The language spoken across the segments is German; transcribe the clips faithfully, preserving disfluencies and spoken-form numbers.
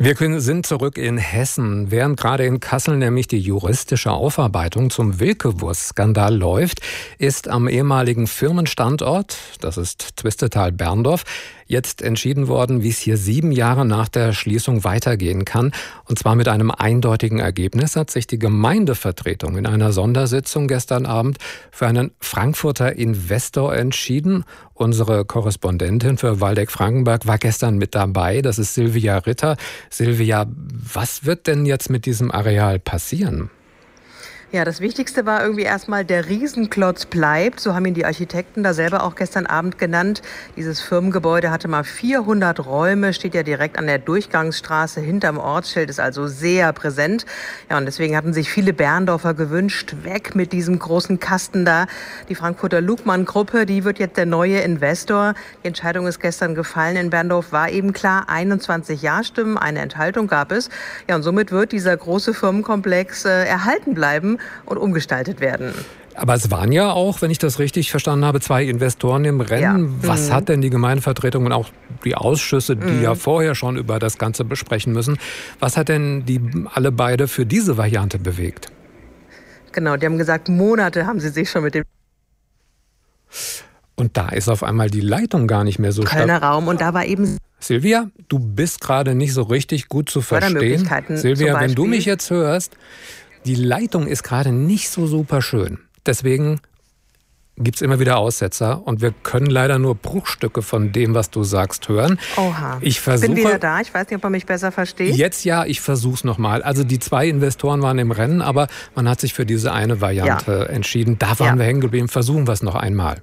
Wir sind zurück in Hessen. Während gerade in Kassel nämlich die juristische Aufarbeitung zum Wilke-Wurst-Skandal läuft, ist am ehemaligen Firmenstandort, das ist Twistetal-Berndorf, jetzt entschieden worden, wie es hier sieben Jahre nach der Schließung weitergehen kann. Und zwar mit einem eindeutigen Ergebnis hat sich die Gemeindevertretung in einer Sondersitzung gestern Abend für einen Frankfurter Investor entschieden. Unsere Korrespondentin für Waldeck-Frankenberg war gestern mit dabei. Das ist Silvia Ritter. Silvia, was wird denn jetzt mit diesem Areal passieren? Ja, das Wichtigste war irgendwie erstmal, der Riesenklotz bleibt. So haben ihn die Architekten da selber auch gestern Abend genannt. Dieses Firmengebäude hatte mal vierhundert Räume, steht ja direkt an der Durchgangsstraße hinterm Ortsschild, ist also sehr präsent. Ja, und deswegen hatten sich viele Berndorfer gewünscht, weg mit diesem großen Kasten da. Die Frankfurter Lugmann-Gruppe, die wird jetzt der neue Investor. Die Entscheidung ist gestern gefallen in Berndorf, war eben klar, einundzwanzig Ja-Stimmen, eine Enthaltung gab es. Ja, und somit wird dieser große Firmenkomplex äh, erhalten bleiben und umgestaltet werden. Aber es waren ja auch, wenn ich das richtig verstanden habe, zwei Investoren im Rennen. Ja. Was mhm. hat denn die Gemeindevertretung und auch die Ausschüsse, die mhm. ja vorher schon über das Ganze besprechen müssen, was hat denn die alle beide für diese Variante bewegt? Genau, die haben gesagt, Monate haben sie sich schon mit dem... Und da ist auf einmal die Leitung gar nicht mehr so stark. Kölner Raum und da war eben... Silvia, du bist gerade nicht so richtig gut zu verstehen. Silvia, wenn du mich jetzt hörst... Die Leitung ist gerade nicht so super schön. Deswegen gibt es immer wieder Aussetzer und wir können leider nur Bruchstücke von dem, was du sagst, hören. Oha, ich versuche, bin wieder da. Ich weiß nicht, ob man mich besser versteht. Jetzt ja, ich versuche es nochmal. Also die zwei Investoren waren im Rennen, aber man hat sich für diese eine Variante ja. entschieden. Da waren ja. wir hängen geblieben. Versuchen wir es noch einmal.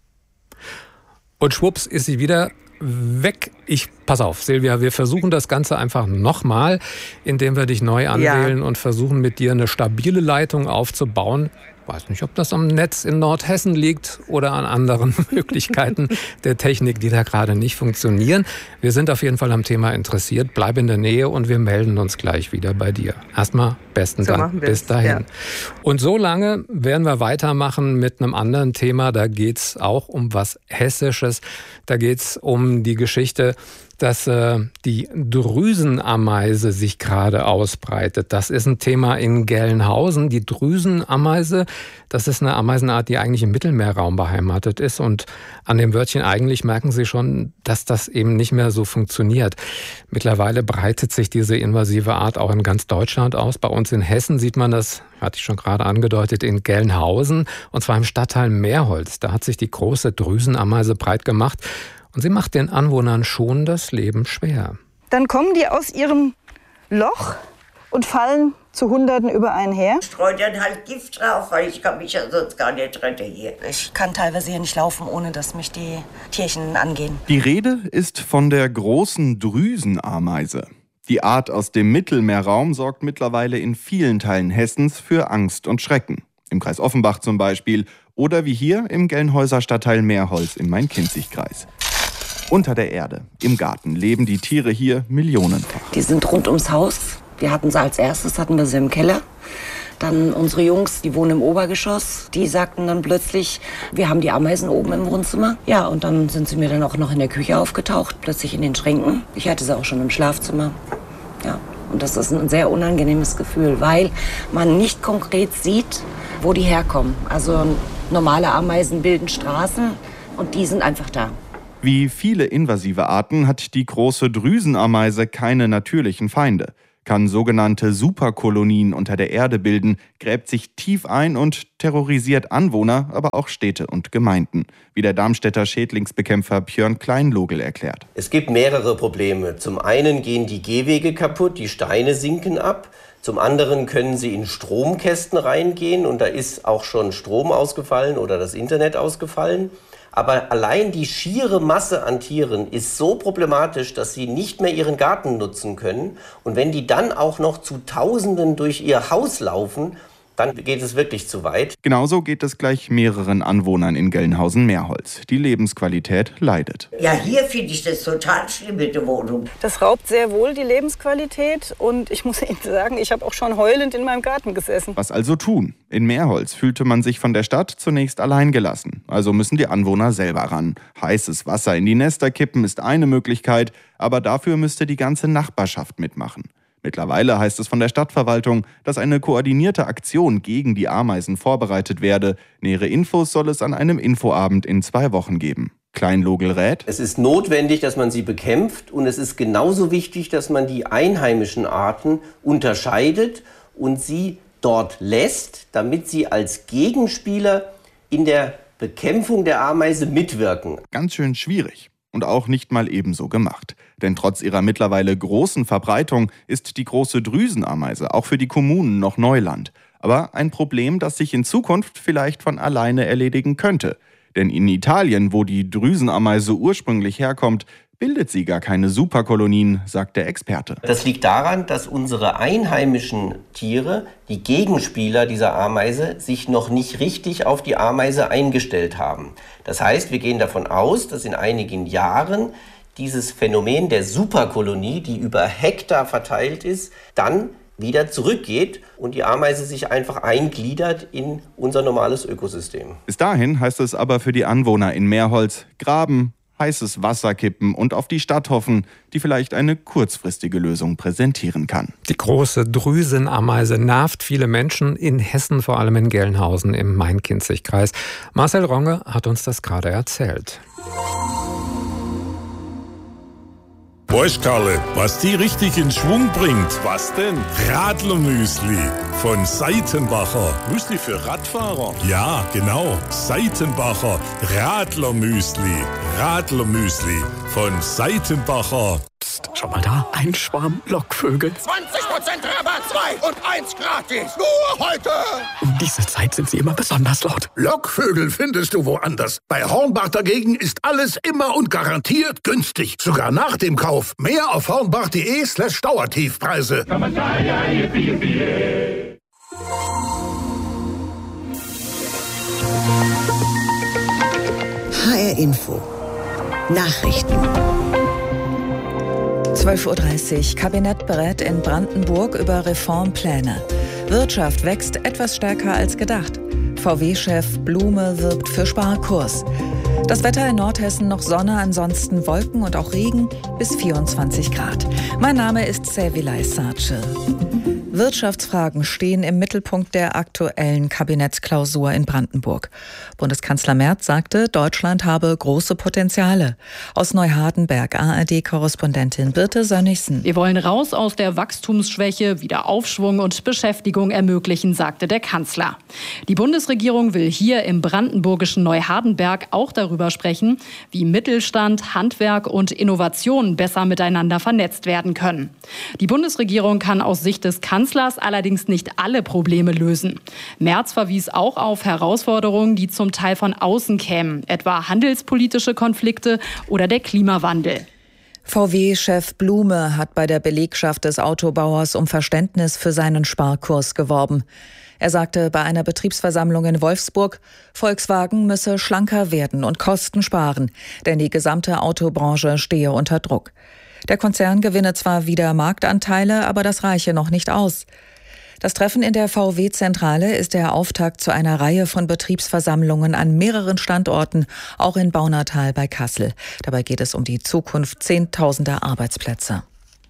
Und schwupps ist sie wieder weg. Ich, pass auf, Silvia, wir versuchen das Ganze einfach nochmal, indem wir dich neu anwählen ja. und versuchen mit dir eine stabile Leitung aufzubauen. Ich weiß nicht, ob das am Netz in Nordhessen liegt oder an anderen Möglichkeiten der Technik, die da gerade nicht funktionieren. Wir sind auf jeden Fall am Thema interessiert. Bleib in der Nähe und wir melden uns gleich wieder bei dir. Erstmal besten so Dank. Bis dahin. Ja. Und so lange werden wir weitermachen mit einem anderen Thema. Da geht es auch um was Hessisches. Da geht es um die Geschichte, dass äh, die Drüsenameise sich gerade ausbreitet. Das ist ein Thema in Gelnhausen. Die Drüsenameise, das ist eine Ameisenart, die eigentlich im Mittelmeerraum beheimatet ist. Und an dem Wörtchen eigentlich merken Sie schon, dass das eben nicht mehr so funktioniert. Mittlerweile breitet sich diese invasive Art auch in ganz Deutschland aus. Bei uns in Hessen sieht man das, hatte ich schon gerade angedeutet, in Gelnhausen. Und zwar im Stadtteil Meerholz. Da hat sich die große Drüsenameise breit gemacht. Und sie macht den Anwohnern schon das Leben schwer. Dann kommen die aus ihrem Loch und fallen zu Hunderten über einen her. Streut dann halt Gift drauf, weil ich kann mich ja sonst gar nicht retten hier. Ich kann teilweise hier nicht laufen, ohne dass mich die Tierchen angehen. Die Rede ist von der großen Drüsenameise. Die Art aus dem Mittelmeerraum sorgt mittlerweile in vielen Teilen Hessens für Angst und Schrecken. Im Kreis Offenbach zum Beispiel oder wie hier im Gelnhäuser Stadtteil Meerholz im Main-Kinzig-Kreis. Unter der Erde, im Garten, leben die Tiere hier millionenfach. Die sind rund ums Haus. Wir hatten sie als erstes, hatten wir sie im Keller. Dann unsere Jungs, die wohnen im Obergeschoss, die sagten dann plötzlich, wir haben die Ameisen oben im Wohnzimmer. Ja, und dann sind sie mir dann auch noch in der Küche aufgetaucht, plötzlich in den Schränken. Ich hatte sie auch schon im Schlafzimmer. Ja, und das ist ein sehr unangenehmes Gefühl, weil man nicht konkret sieht, wo die herkommen. Also normale Ameisen bilden Straßen und die sind einfach da. Wie viele invasive Arten hat die große Drüsenameise keine natürlichen Feinde. Kann sogenannte Superkolonien unter der Erde bilden, gräbt sich tief ein und terrorisiert Anwohner, aber auch Städte und Gemeinden, wie der Darmstädter Schädlingsbekämpfer Björn Kleinlogel erklärt. Es gibt mehrere Probleme. Zum einen gehen die Gehwege kaputt, die Steine sinken ab. Zum anderen können sie in Stromkästen reingehen und da ist auch schon Strom ausgefallen oder das Internet ausgefallen. Aber allein die schiere Masse an Tieren ist so problematisch, dass sie nicht mehr ihren Garten nutzen können. Und wenn die dann auch noch zu Tausenden durch ihr Haus laufen, dann geht es wirklich zu weit. Genauso geht es gleich mehreren Anwohnern in Gelnhausen-Meerholz. Die Lebensqualität leidet. Ja, hier finde ich das total schlimm mit der Wohnung. Das raubt sehr wohl die Lebensqualität und ich muss Ihnen sagen, ich habe auch schon heulend in meinem Garten gesessen. Was also tun? In Meerholz fühlte man sich von der Stadt zunächst allein gelassen. Also müssen die Anwohner selber ran. Heißes Wasser in die Nester kippen ist eine Möglichkeit, aber dafür müsste die ganze Nachbarschaft mitmachen. Mittlerweile heißt es von der Stadtverwaltung, dass eine koordinierte Aktion gegen die Ameisen vorbereitet werde. Nähere Infos soll es an einem Infoabend in zwei Wochen geben. Kleinlogel rät: Es ist notwendig, dass man sie bekämpft, und es ist genauso wichtig, dass man die einheimischen Arten unterscheidet und sie dort lässt, damit sie als Gegenspieler in der Bekämpfung der Ameise mitwirken. Ganz schön schwierig. Und auch nicht mal ebenso gemacht. Denn trotz ihrer mittlerweile großen Verbreitung ist die große Drüsenameise auch für die Kommunen noch Neuland. Aber ein Problem, das sich in Zukunft vielleicht von alleine erledigen könnte. Denn in Italien, wo die Drüsenameise ursprünglich herkommt, bildet sie gar keine Superkolonien, sagt der Experte. Das liegt daran, dass unsere einheimischen Tiere, die Gegenspieler dieser Ameise, sich noch nicht richtig auf die Ameise eingestellt haben. Das heißt, wir gehen davon aus, dass in einigen Jahren dieses Phänomen der Superkolonie, die über Hektar verteilt ist, dann wieder zurückgeht und die Ameise sich einfach eingliedert in unser normales Ökosystem. Bis dahin heißt es aber für die Anwohner in Meerholz: graben, heißes Wasser kippen und auf die Stadt hoffen, die vielleicht eine kurzfristige Lösung präsentieren kann. Die große Drüsenameise nervt viele Menschen in Hessen, vor allem in Gelnhausen im Main-Kinzig-Kreis. Marcel Ronge hat uns das gerade erzählt. Weißt Karle, was die richtig in Schwung bringt? Was denn? Radlermüsli von Seitenbacher. Müsli für Radfahrer? Ja, genau. Seitenbacher Radlermüsli. Radlermüsli von Seitenbacher. Psst, schau mal da. Ein Schwarm Lockvögel. zwanzig Prozent Rabatt, zwei und eins gratis. Nur heute. Um diese Zeit sind sie immer besonders laut. Lockvögel findest du woanders. Bei Hornbach dagegen ist alles immer und garantiert günstig. Sogar nach dem Kauf. Mehr auf hornbach.de slash Dauertiefpreise. H R Info. Nachrichten. zwölf Uhr dreißig. Kabinett berät in Brandenburg über Reformpläne. Wirtschaft wächst etwas stärker als gedacht. V W-Chef Blume wirbt für Sparkurs. Das Wetter in Nordhessen noch Sonne, ansonsten Wolken und auch Regen bis vierundzwanzig Grad. Mein Name ist Sevilay Sace. Wirtschaftsfragen stehen im Mittelpunkt der aktuellen Kabinettsklausur in Brandenburg. Bundeskanzler Merz sagte, Deutschland habe große Potenziale. Aus Neuhardenberg A R D-Korrespondentin Birte Sönnigsen. Wir wollen raus aus der Wachstumsschwäche, wieder Aufschwung und Beschäftigung ermöglichen, sagte der Kanzler. Die Bundesregierung will hier im brandenburgischen Neuhardenberg auch darüber sprechen, wie Mittelstand, Handwerk und Innovation besser miteinander vernetzt werden können. Die Bundesregierung kann aus Sicht des Kanzlers allerdings nicht alle Probleme lösen. Merz verwies auch auf Herausforderungen, die zum Teil von außen kämen, etwa handelspolitische Konflikte oder der Klimawandel. V W-Chef Blume hat bei der Belegschaft des Autobauers um Verständnis für seinen Sparkurs geworben. Er sagte bei einer Betriebsversammlung in Wolfsburg, Volkswagen müsse schlanker werden und Kosten sparen, denn die gesamte Autobranche stehe unter Druck. Der Konzern gewinne zwar wieder Marktanteile, aber das reiche noch nicht aus. Das Treffen in der V W-Zentrale ist der Auftakt zu einer Reihe von Betriebsversammlungen an mehreren Standorten, auch in Baunatal bei Kassel. Dabei geht es um die Zukunft zehntausender Arbeitsplätze.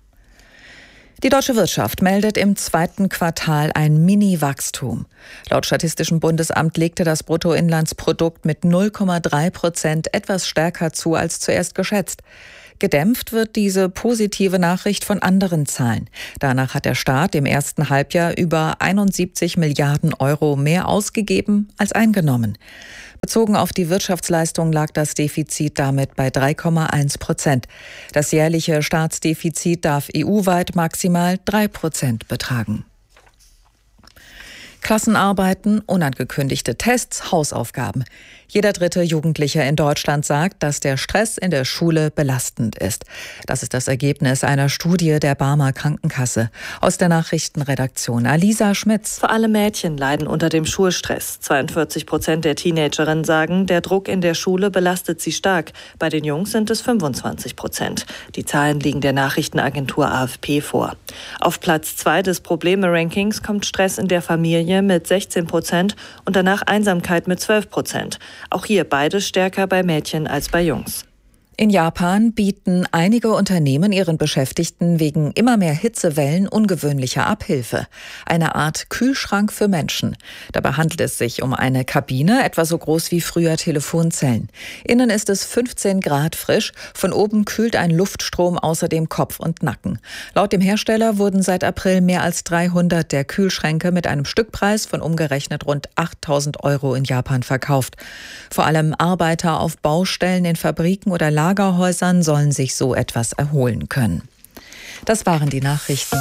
Die deutsche Wirtschaft meldet im zweiten Quartal ein Mini-Wachstum. Laut Statistischem Bundesamt legte das Bruttoinlandsprodukt mit null Komma drei Prozent etwas stärker zu als zuerst geschätzt. Gedämpft wird diese positive Nachricht von anderen Zahlen. Danach hat der Staat im ersten Halbjahr über einundsiebzig Milliarden Euro mehr ausgegeben als eingenommen. Bezogen auf die Wirtschaftsleistung lag das Defizit damit bei drei Komma eins Prozent. Das jährliche Staatsdefizit darf E U-weit maximal drei Prozent betragen. Klassenarbeiten, unangekündigte Tests, Hausaufgaben. Jeder dritte Jugendliche in Deutschland sagt, dass der Stress in der Schule belastend ist. Das ist das Ergebnis einer Studie der Barmer Krankenkasse. Aus der Nachrichtenredaktion Alisa Schmitz. Vor allem Mädchen leiden unter dem Schulstress. zweiundvierzig Prozent der Teenagerinnen sagen, der Druck in der Schule belastet sie stark. Bei den Jungs sind es fünfundzwanzig Prozent. Die Zahlen liegen der Nachrichtenagentur A F P vor. Auf Platz zwei des Probleme-Rankings kommt Stress in der Familie mit sechzehn Prozent und danach Einsamkeit mit zwölf Prozent. Auch hier beides stärker bei Mädchen als bei Jungs. In Japan bieten einige Unternehmen ihren Beschäftigten wegen immer mehr Hitzewellen ungewöhnlicher Abhilfe. Eine Art Kühlschrank für Menschen. Dabei handelt es sich um eine Kabine, etwa so groß wie früher Telefonzellen. Innen ist es fünfzehn Grad frisch. Von oben kühlt ein Luftstrom außerdem Kopf und Nacken. Laut dem Hersteller wurden seit April mehr als dreihundert der Kühlschränke mit einem Stückpreis von umgerechnet rund achttausend Euro in Japan verkauft. Vor allem Arbeiter auf Baustellen, in Fabriken oder Lagerhäusern sollen sich so etwas erholen können. Das waren die Nachrichten.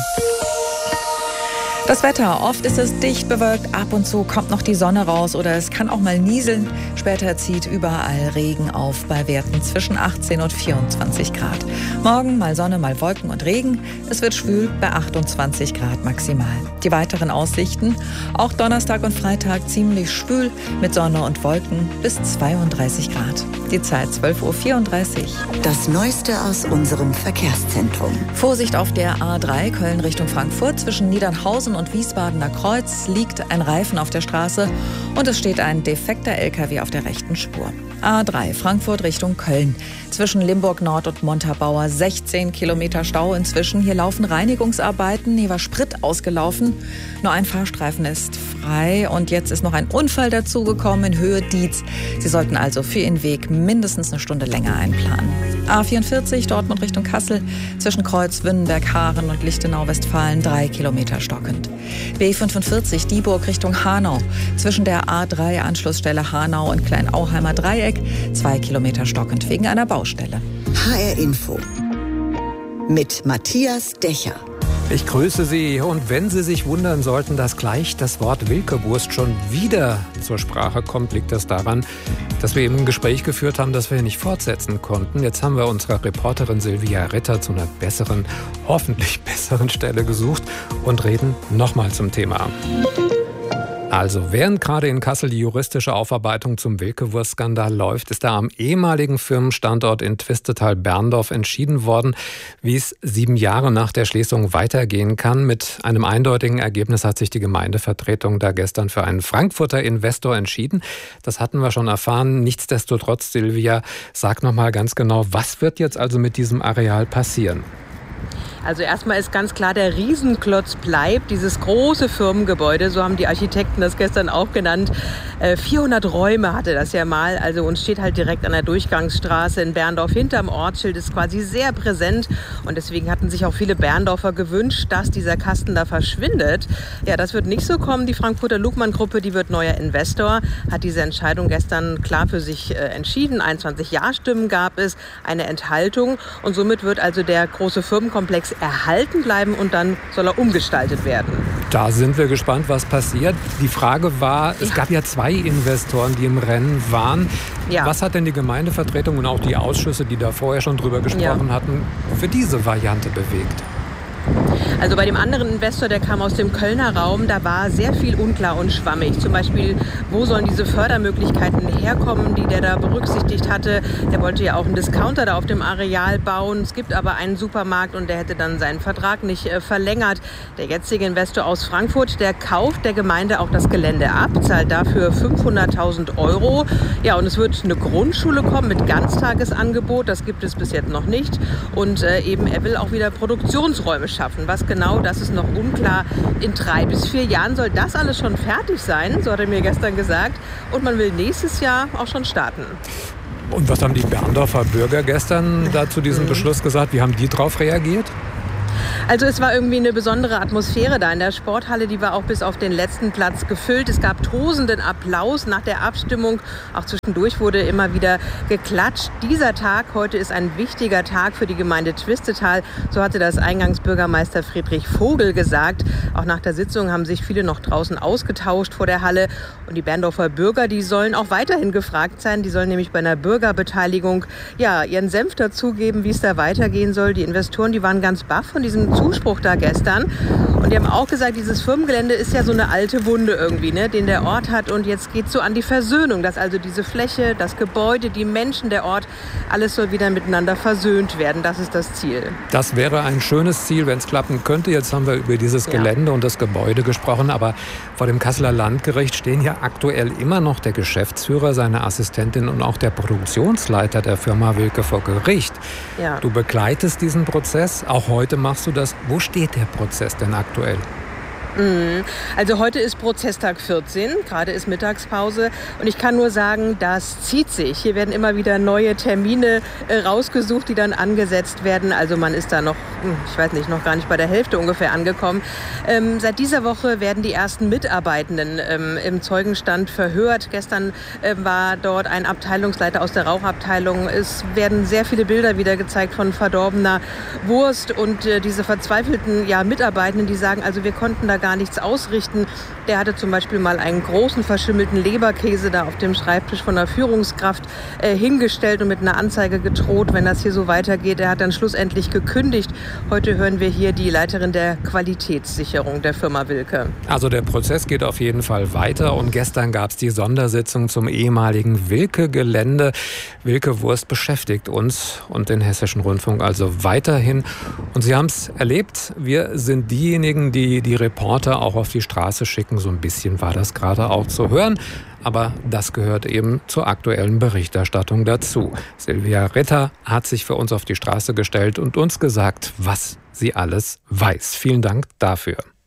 Das Wetter, oft ist es dicht bewölkt, ab und zu kommt noch die Sonne raus oder es kann auch mal nieseln. Später zieht überall Regen auf bei Werten zwischen achtzehn und vierundzwanzig Grad. Morgen mal Sonne, mal Wolken und Regen. Es wird schwül bei achtundzwanzig Grad maximal. Die weiteren Aussichten, auch Donnerstag und Freitag ziemlich schwül mit Sonne und Wolken bis zweiunddreißig Grad. Die Zeit zwölf Uhr vierunddreißig. Das Neueste aus unserem Verkehrszentrum. Vorsicht auf der A drei Köln Richtung Frankfurt zwischen Niedernhausen und Wiesbadener Kreuz liegt ein Reifen auf der Straße und es steht ein defekter L K W auf der rechten Spur. A drei Frankfurt Richtung Köln. Zwischen Limburg Nord und Montabaur sechzehn Kilometer Stau inzwischen. Hier laufen Reinigungsarbeiten. Hier war Sprit ausgelaufen. Nur ein Fahrstreifen ist frei und jetzt ist noch ein Unfall dazugekommen in Höhe Dietz. Sie sollten also für Ihren Weg mindestens eine Stunde länger einplanen. A vierundvierzig Dortmund Richtung Kassel. Zwischen Kreuz, Wünnenberg, Haaren und Lichtenau, Westfalen drei Kilometer stockend. B fünfundvierzig Dieburg Richtung Hanau. Zwischen der A drei Anschlussstelle Hanau und Kleinauheimer Dreieck zwei Kilometer stockend wegen einer Baustelle. H R Info mit Matthias Dächer. Ich grüße Sie und wenn Sie sich wundern sollten, dass gleich das Wort Wilkewurst schon wieder zur Sprache kommt, liegt das daran, dass wir eben ein Gespräch geführt haben, das wir nicht fortsetzen konnten. Jetzt haben wir unsere Reporterin Silvia Ritter zu einer besseren, hoffentlich besseren Stelle gesucht und reden nochmal zum Thema. Also, während gerade in Kassel die juristische Aufarbeitung zum Wilkewurst-Skandal läuft, ist da am ehemaligen Firmenstandort in Twistetal-Berndorf entschieden worden, wie es sieben Jahre nach der Schließung weitergehen kann. Mit einem eindeutigen Ergebnis hat sich die Gemeindevertretung da gestern für einen Frankfurter Investor entschieden. Das hatten wir schon erfahren. Nichtsdestotrotz, Silvia, sag noch mal ganz genau, was wird jetzt also mit diesem Areal passieren? Also erstmal ist ganz klar, der Riesenklotz bleibt, dieses große Firmengebäude, so haben die Architekten das gestern auch genannt. vierhundert Räume hatte das ja mal, also und steht halt direkt an der Durchgangsstraße in Berndorf hinterm Ortsschild, ist quasi sehr präsent und deswegen hatten sich auch viele Berndorfer gewünscht, dass dieser Kasten da verschwindet. Ja, das wird nicht so kommen. Die Frankfurter Lugmann-Gruppe, die wird neuer Investor, hat diese Entscheidung gestern klar für sich äh, entschieden. einundzwanzig Ja-Stimmen gab es, eine Enthaltung und somit wird also der große Firmenkomplex erhalten bleiben und dann soll er umgestaltet werden. Da sind wir gespannt, was passiert. Die Frage war, es ja. gab ja zwei Investoren, die im Rennen waren. Ja. Was hat denn die Gemeindevertretung und auch die Ausschüsse, die da vorher schon drüber gesprochen ja. hatten, für diese Variante bewegt? Also bei dem anderen Investor, der kam aus dem Kölner Raum, da war sehr viel unklar und schwammig. Zum Beispiel, wo sollen diese Fördermöglichkeiten herkommen, die der da berücksichtigt hatte. Der wollte ja auch einen Discounter da auf dem Areal bauen. Es gibt aber einen Supermarkt und der hätte dann seinen Vertrag nicht äh, verlängert. Der jetzige Investor aus Frankfurt, der kauft der Gemeinde auch das Gelände ab, zahlt dafür fünfhunderttausend Euro. Ja, und es wird eine Grundschule kommen mit Ganztagesangebot. Das gibt es bis jetzt noch nicht. Und äh, eben, er will auch wieder Produktionsräume schaffen. Was genau, das ist noch unklar. In drei bis vier Jahren soll das alles schon fertig sein, so hat er mir gestern gesagt. Und man will nächstes Jahr auch schon starten. Und was haben die Berndorfer Bürger gestern da zu diesem Beschluss gesagt? Wie haben die darauf reagiert? Also es war irgendwie eine besondere Atmosphäre da in der Sporthalle. Die war auch bis auf den letzten Platz gefüllt. Es gab tosenden Applaus nach der Abstimmung. Auch zwischendurch wurde immer wieder geklatscht. Dieser Tag heute ist ein wichtiger Tag für die Gemeinde Twistetal. So hatte das Eingangsbürgermeister Friedrich Vogel gesagt. Auch nach der Sitzung haben sich viele noch draußen ausgetauscht vor der Halle. Und die Berndorfer Bürger, die sollen auch weiterhin gefragt sein. Die sollen nämlich bei einer Bürgerbeteiligung ja, ihren Senf dazugeben, wie es da weitergehen soll. Die Investoren, die waren ganz baff von diesem Zuspruch da gestern. Und die haben auch gesagt, dieses Firmengelände ist ja so eine alte Wunde irgendwie, ne, den der Ort hat. Und jetzt geht es so an die Versöhnung, dass also diese Fläche, das Gebäude, die Menschen, der Ort, alles soll wieder miteinander versöhnt werden. Das ist das Ziel. Das wäre ein schönes Ziel, wenn es klappen könnte. Jetzt haben wir über dieses ja. Gelände und das Gebäude gesprochen. Aber vor dem Kasseler Landgericht stehen ja aktuell immer noch der Geschäftsführer, seine Assistentin und auch der Produktionsleiter der Firma Wilke vor Gericht. Ja. Du begleitest diesen Prozess. Auch heute machst du das. Wo steht der Prozess denn aktuell? Also heute ist Prozesstag vierzehn, gerade ist Mittagspause und ich kann nur sagen, das zieht sich. Hier werden immer wieder neue Termine äh, rausgesucht, die dann angesetzt werden. Also man ist da noch, ich weiß nicht, noch gar nicht bei der Hälfte ungefähr angekommen. Ähm, seit dieser Woche werden die ersten Mitarbeitenden ähm, im Zeugenstand verhört. Gestern äh, war dort ein Abteilungsleiter aus der Rauchabteilung. Es werden sehr viele Bilder wieder gezeigt von verdorbener Wurst und äh, diese verzweifelten ja, Mitarbeitenden, die sagen, also wir konnten da gar nichts ausrichten. Der hatte zum Beispiel mal einen großen verschimmelten Leberkäse da auf dem Schreibtisch von der Führungskraft äh, hingestellt und mit einer Anzeige gedroht, wenn das hier so weitergeht. Er hat dann schlussendlich gekündigt. Heute hören wir hier die Leiterin der Qualitätssicherung der Firma Wilke. Also der Prozess geht auf jeden Fall weiter und gestern gab es die Sondersitzung zum ehemaligen Wilke-Gelände. Wilke Wurst beschäftigt uns und den Hessischen Rundfunk also weiterhin. Und Sie haben es erlebt, wir sind diejenigen, die die Reporter auch auf die Straße schicken. So ein bisschen war das gerade auch zu hören. Aber das gehört eben zur aktuellen Berichterstattung dazu. Silvia Ritter hat sich für uns auf die Straße gestellt und uns gesagt, was sie alles weiß. Vielen Dank dafür.